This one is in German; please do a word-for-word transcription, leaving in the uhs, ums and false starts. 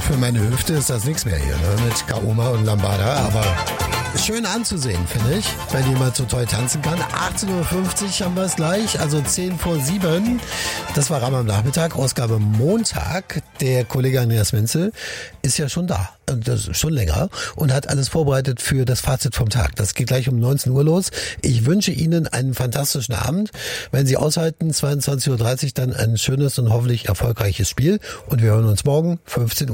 für meine Hüfte ist das nichts mehr hier, ne? Mit Kaoma und Lambada, aber schön anzusehen, finde ich, wenn jemand so toll tanzen kann. achtzehn Uhr fünfzig haben wir es gleich, also zehn vor sieben. Das war Ram am Nachmittag, Ausgabe Montag. Der Kollege Andreas Menzel ist ja schon da, das ist schon länger, und hat alles vorbereitet für das Fazit vom Tag. Das geht gleich um neunzehn Uhr los. Ich wünsche Ihnen einen fantastischen Abend. Wenn Sie aushalten, zweiundzwanzig Uhr dreißig dann ein schönes und hoffentlich erfolgreiches Spiel. Und wir hören uns morgen, fünfzehn Uhr.